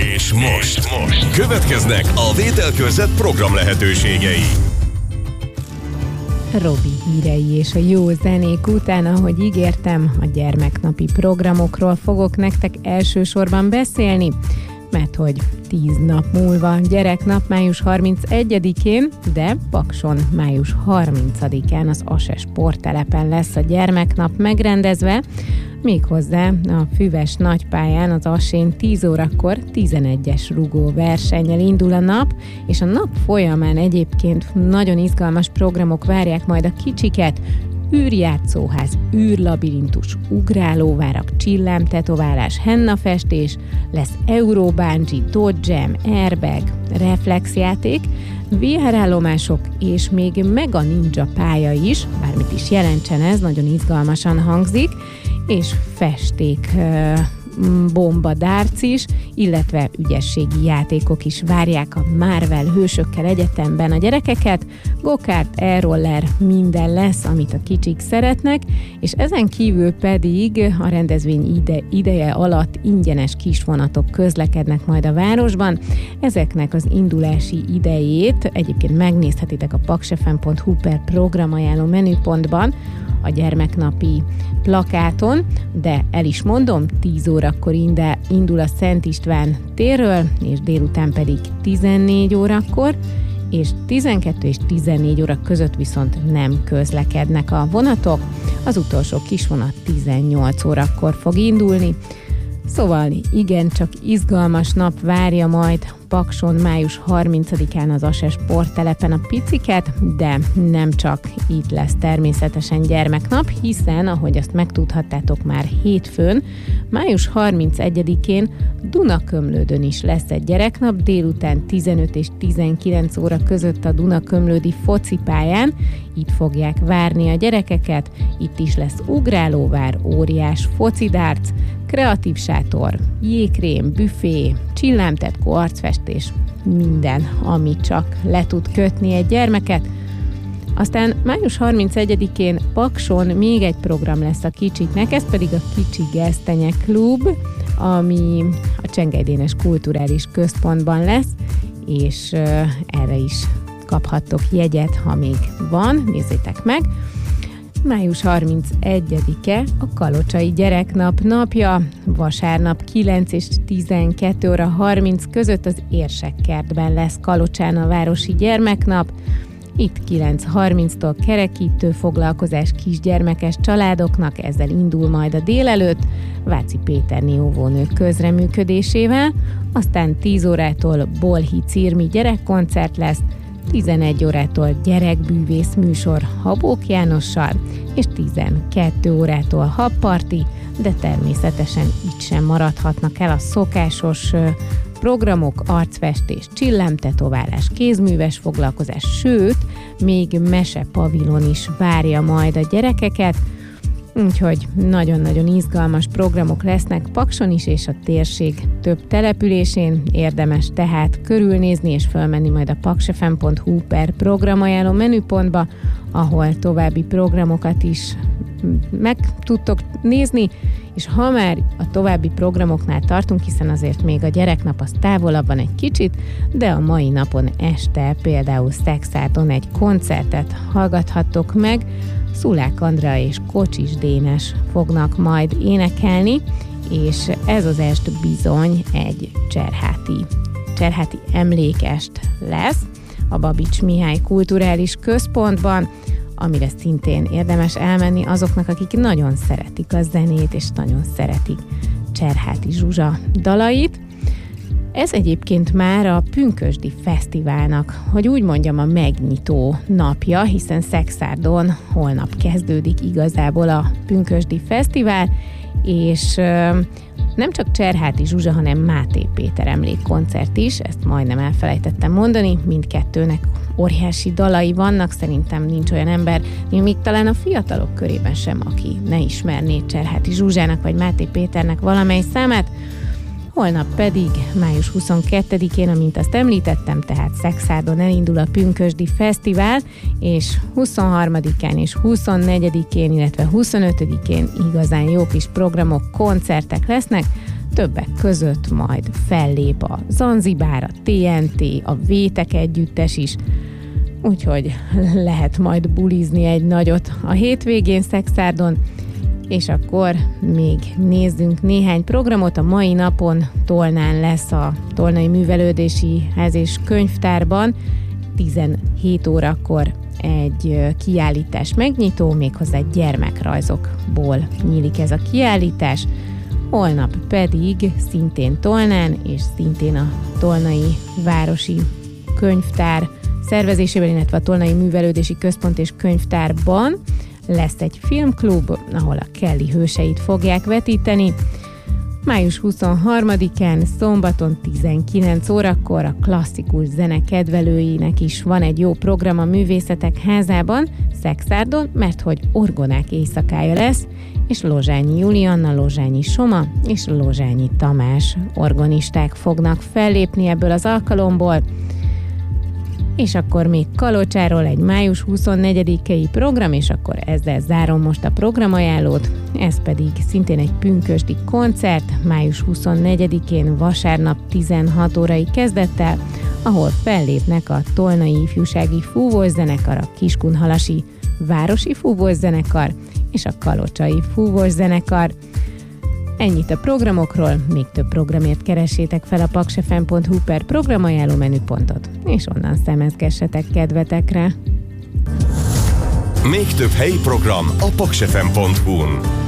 És most következnek a Vételkörzet program lehetőségei. Robi hírei és a jó zenék után, ahogy ígértem, a gyermeknapi programokról fogok nektek elsősorban beszélni, mert hogy 10 nap múlva gyereknap május 31-én, de Pakson május 30-án az ASE sporttelepen lesz a gyermeknap megrendezve, méghozzá a Füves nagypályán az ASE-n 10 órakor 11-es rugó versennyel indul a nap, és a nap folyamán egyébként nagyon izgalmas programok várják majd a kicsiket: űrjátszóház, űrlabirintus, ugrálóvárak, csillámtetoválás, hennafestés, lesz Eurobungee, Dodge Jam, airbag, reflexjáték, VR állomások és még Mega Ninja pálya is, bármit is jelentsen ez, nagyon izgalmasan hangzik, és festék, bomba darts is, illetve ügyességi játékok is várják a Marvel hősökkel egyetemben a gyerekeket, go-kart, air-roller, minden lesz, amit a kicsik szeretnek, és ezen kívül pedig a rendezvény ideje alatt ingyenes kisvonatok közlekednek majd a városban. Ezeknek az indulási idejét egyébként megnézhetitek a paksfm.hu per programajánló menüpontban, a gyermeknapi plakáton, de el is mondom, 10 órakor indul a Szent István térről, és délután pedig 14 órakor, és 12 és 14 óra között viszont nem közlekednek a vonatok. Az utolsó kisvonat 18 órakor fog indulni. Szóval igen, csak izgalmas nap várja majd Pakson május 30-án az ASE sporttelepen a piciket, de nem csak itt lesz természetesen gyermeknap, hiszen, ahogy azt megtudhattátok már hétfőn, május 31-én Dunakömlődön is lesz egy gyereknap, délután 15 és 19 óra között a Dunakömlődi focipályán. Itt fogják várni a gyerekeket, itt is lesz ugrálóvár, óriás focidárc, kreatív sátor, jégkrém, büfé, csillámtetkó, arcfestés, minden, ami csak le tud kötni egy gyermeket. Aztán május 31-én Pakson még egy program lesz a kicsiknek, ez pedig a Kicsi Gesztenye Klub, ami a Csengely Dénes Kulturális Központban lesz, és erre is kaphattok jegyet, ha még van, nézzétek meg. Május 31-e a Kalocsai Gyereknap napja, vasárnap 9 és 12 óra 30 között az Érsekkertben lesz Kalocsán a városi gyermeknap. Itt 9:30-tól kerekítő foglalkozás kisgyermekes családoknak, ezzel indul majd a délelőtt, Váci Péterné óvónő közreműködésével, aztán 10 órától Bolhi Cirmi gyerekkoncert lesz, 11 órától gyerekbűvész műsor Habók Jánossal, és 12 órától habparti, de természetesen itt sem maradhatnak el a szokásos programok, arcfestés, csillámtetoválás, kézműves foglalkozás, sőt, még mesepavilon is várja majd a gyerekeket, úgyhogy nagyon-nagyon izgalmas programok lesznek Pakson is, és a térség több településén. Érdemes tehát körülnézni és fölmenni majd a paksfm.hu per programajánló menüpontba, ahol további programokat is meg tudtok nézni, és ha már a további programoknál tartunk, hiszen azért még a gyereknap az távolabb van egy kicsit, de a mai napon este például Szexárdon egy koncertet hallgathattok meg, Szulák Andrea és Kocsis Dénes fognak majd énekelni, és ez az est bizony egy cserháti emlékest lesz a Babics Mihály Kulturális Központban, amire szintén érdemes elmenni azoknak, akik nagyon szeretik a zenét, és nagyon szeretik Cserháti Zsuzsa dalait. Ez egyébként már a Pünkösdi Fesztiválnak, hogy úgy mondjam, a megnyitó napja, hiszen Szexárdon holnap kezdődik igazából a Pünkösdi Fesztivál, és nem csak Cserháti Zsuzsa, hanem Máté Péter emlékkoncert is, ezt majdnem elfelejtettem mondani, mindkettőnek óriási dalai vannak, szerintem nincs olyan ember, még talán a fiatalok körében sem, aki ne ismerné Cserháti Zsuzsának vagy Máté Péternek valamely számát. Holnap pedig május 22-én, amint azt említettem, tehát Szexárdon elindul a Pünkösdi Fesztivál, és 23-án és 24-én, illetve 25-én igazán jó kis programok, koncertek lesznek. Többek között majd fellép a Zanzibár, a TNT, a Vétek együttes is, úgyhogy lehet majd bulizni egy nagyot a hétvégén Szekszárdon, és akkor még nézzünk néhány programot. A mai napon Tolnán lesz a Tolnai Művelődési Ház és Könyvtárban 17 órakor egy kiállítás megnyitó, méghozzá gyermekrajzokból nyílik ez a kiállítás. Holnap pedig szintén Tolnán és szintén a Tolnai Városi Könyvtár szervezésében, illetve a Tolnai Művelődési Központ és Könyvtárban lesz egy filmklub, ahol a Kelly hőseit fogják vetíteni. Május 23-án szombaton 19 órakor a klasszikus zene kedvelőinek is van egy jó program a Művészetek Házában, Szekszárdon, mert hogy orgonák éjszakája lesz, és Lozsányi Julianna, Lozsányi Soma és Lozsányi Tamás orgonisták fognak fellépni ebből az alkalomból. És akkor még Kalocsáról egy május 24-i program, és akkor ezzel zárom most a programajánlót. Ez pedig szintén egy pünkösdi koncert, május 24-én vasárnap 16 órai kezdettel, ahol fellépnek a Tolnai Ifjúsági Fúvószenekar, a Kiskunhalasi Városi Fúvószenekar és a Kalocsai Fúvószenekar. Ennyit a programokról, még több programért keressétek fel a paksfm.hu per programajánló menüpontot, és onnan szemezgessetek kedvetekre. Még több helyi program a paksfm.hu-n.